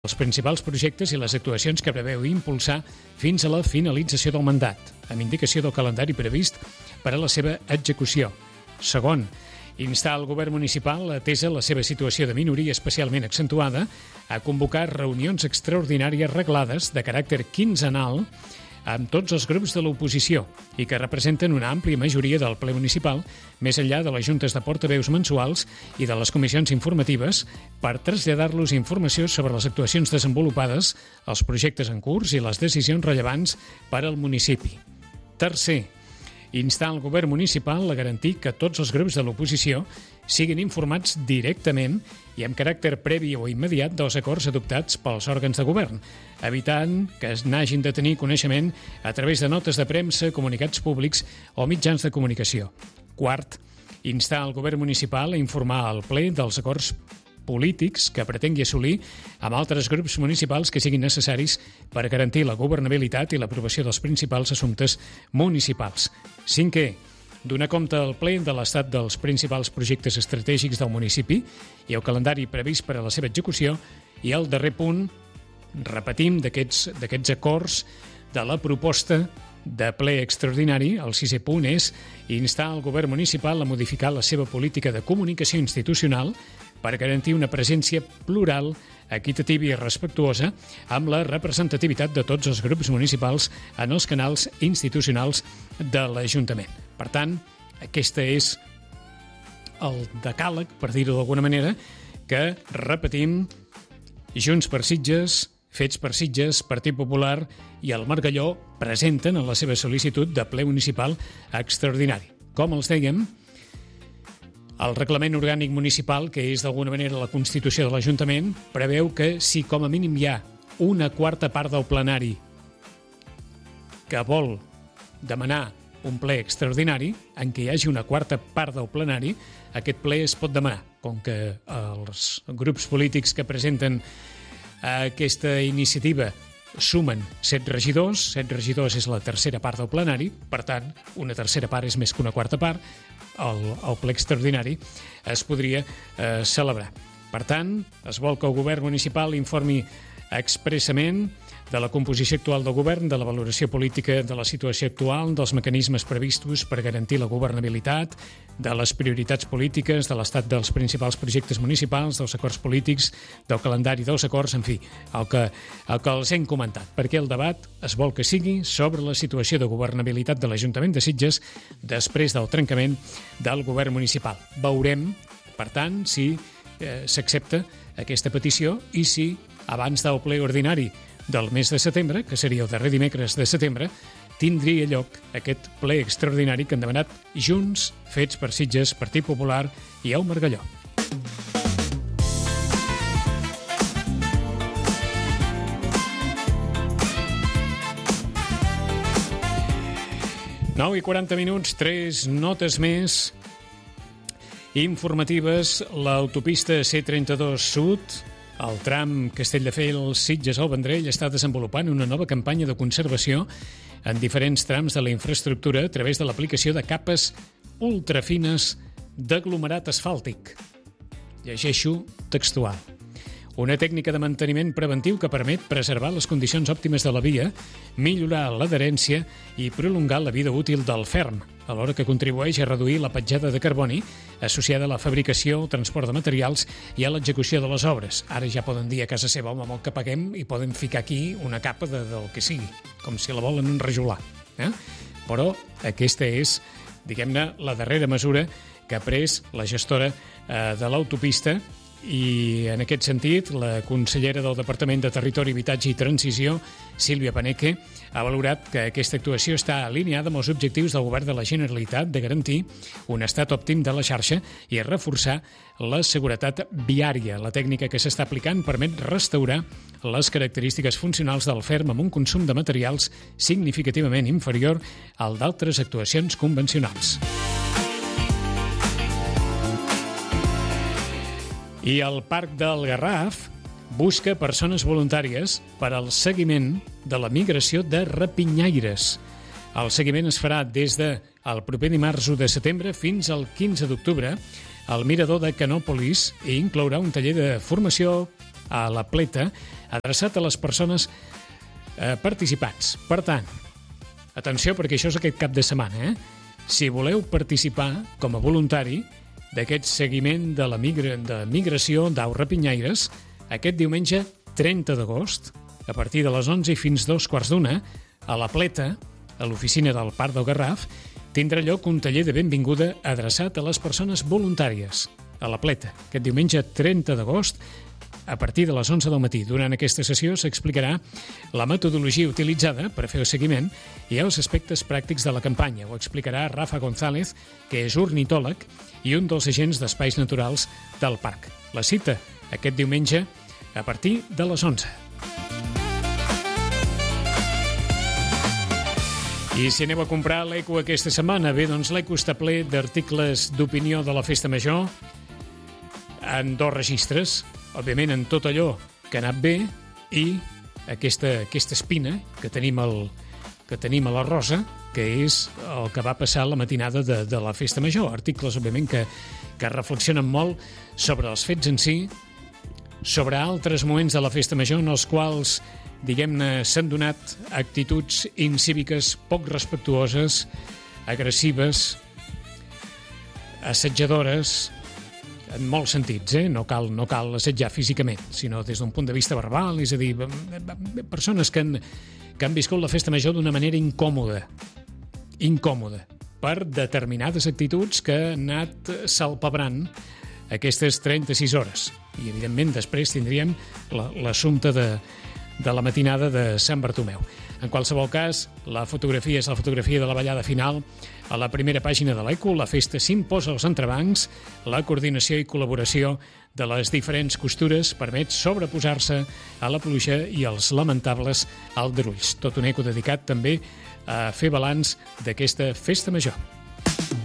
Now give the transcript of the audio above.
els principals projectes i les actuacions que preveu impulsar fins a la finalització del mandat, amb indicació del calendari previst per a la seva execució. Segon, instar el govern municipal, atesa la seva situació de minoria especialment accentuada, a convocar reunions extraordinàries reglades de caràcter quinzenal amb tots els grups de l'oposició i que representen una àmplia majoria del ple municipal, més enllà de les juntes de portaveus mensuals i de les comissions informatives, per traslladar-los informació sobre les actuacions desenvolupades, els projectes en curs i les decisions rellevants per al municipi. Tercer, instar el govern municipal a garantir que tots els grups de l'oposició siguin informats directament i amb caràcter previ o immediat dels acords adoptats pels òrgans de govern, evitant que n'hagin de tenir coneixement a través de notes de premsa, comunicats públics o mitjans de comunicació. Quart, instar el govern municipal a informar al ple dels acords polítics que pretengui assolir amb altres grups municipals que siguin necessaris per garantir la governabilitat i l'aprovació dels principals assumptes municipals. Cinquè, donar compte al ple de l'estat dels principals projectes estratègics del municipi i el calendari previst per a la seva execució. I el darrer punt, repetim, d'aquests acords de la proposta de ple extraordinari, el sisè punt és instar el govern municipal a modificar la seva política de comunicació institucional per garantir una presència plural, equitativa i respectuosa amb la representativitat de tots els grups municipals en els canals institucionals de l'Ajuntament. Per tant, aquest és el decàleg, per dir-ho d'alguna manera, que repetim: Junts per Sitges, Fets per Sitges, Partit Popular i el Margalló presenten en la seva sol·licitud de ple municipal extraordinari. Com els dèiem, el reglament orgànic municipal, que és d'alguna manera la Constitució de l'Ajuntament, preveu que si com a mínim hi ha una quarta part del plenari que vol demanar un ple extraordinari, en què hi hagi una quarta part del plenari, aquest ple es pot demanar. Com que els grups polítics que presenten aquesta iniciativa sumen 7 regidors és la tercera part del plenari, per tant, una tercera part és més que una quarta part, el ple extraordinari es podria celebrar. Per tant, es vol que el govern municipal informi expressament de la composició actual del govern, de la valoració política de la situació actual, dels mecanismes previstos per garantir la governabilitat, de les prioritats polítiques, de l'estat dels principals projectes municipals, dels acords polítics, del calendari dels acords, en fi, el que els hem comentat, perquè el debat es vol que sigui sobre la situació de governabilitat de l'Ajuntament de Sitges després del trencament del govern municipal. Veurem, per tant, si s'accepta aquesta petició i si abans del ple ordinari del mes de setembre, que seria el darrer dimecres de setembre, tindria lloc aquest ple extraordinari que han demanat Junts, Fets per Sitges, Partit Popular i el Margalló. Nou i 40 minuts, 3 notes més informatives. L'autopista C32 Sud, el tram Castelldefels-Sitges al Vendrell, està desenvolupant una nova campanya de conservació en diferents trams de la infraestructura a través de l'aplicació de capes ultrafines d'aglomerat asfàltic. Llegeixo textual. Una tècnica de manteniment preventiu que permet preservar les condicions òptimes de la via, millorar l'adherència i prolongar la vida útil del ferm, alhora que contribueix a reduir la petjada de carboni associada a la fabricació, el transport de materials i a l'execució de les obres. Ara ja poden dir a casa seva, home, amb el que paguem, i poden ficar aquí una capa del que sigui, com si la volen enrajolar. Però aquesta és, diguem-ne, la darrera mesura que ha pres la gestora de l'autopista. I en aquest sentit, la consellera del Departament de Territori, Habitatge i Transició, Sílvia Paneque, ha valorat que aquesta actuació està alineada amb els objectius del Govern de la Generalitat de garantir un estat òptim de la xarxa i reforçar la seguretat viària. La tècnica que s'està aplicant permet restaurar les característiques funcionals del ferm amb un consum de materials significativament inferior al d'altres actuacions convencionals. I el Parc del Garraf busca persones voluntàries per al seguiment de la migració de rapinyaires. El seguiment es farà des del proper dimarts 1 de setembre fins al 15 d'octubre al mirador de Canòpolis i inclourà un taller de formació a la Pleta, adreçat a les persones participants. Per tant, atenció, perquè això és aquest cap de setmana, Si voleu participar com a voluntari d'aquest seguiment de la migració d'aus rapinyaires, aquest diumenge 30 d'agost, a partir de les 11 i fins 2:15, a la Pleta, a l'oficina del Parc del Garraf, tindrà lloc un taller de benvinguda adreçat a les persones voluntàries, a la Pleta, aquest diumenge 30 d'agost, a partir de les 11 del matí. Durant aquesta sessió s'explicarà la metodologia utilitzada per fer el seguiment i els aspectes pràctics de la campanya. Ho explicarà Rafa González, que és ornitòleg i un dels agents d'espais naturals del parc. La cita aquest diumenge a partir de les 11. I si aneu a comprar l'Eco aquesta setmana, bé, doncs l'Eco està ple d'articles d'opinió de la Festa Major en 2 registres. Òbviament, en tot allò que ha anat bé i aquesta espina que tenim a la Rosa, que és el que va passar la matinada de la Festa Major. Articles, òbviament, que reflexionen molt sobre els fets en si, sobre altres moments de la Festa Major en els quals, diguem-ne, s'han donat actituds incíviques poc respectuoses, agressives, assetjadores, en molts sentits, no cal assetjar físicament, sinó des d'un punt de vista verbal, és a dir, persones que han viscut la Festa Major d'una manera incòmoda, per determinades actituds que han anat salpebrant aquestes 36 hores. I, evidentment, després tindríem l'assumpte de la matinada de Sant Bartomeu. En qualsevol cas, la fotografia és la fotografia de la ballada final. A la primera pàgina de l'Eco, la festa s'imposa als entrebancs, la coordinació i col·laboració de les diferents costures permet sobreposar-se a la pluja i als lamentables aldarulls. Tot un Eco dedicat també a fer balanç d'aquesta Festa Major.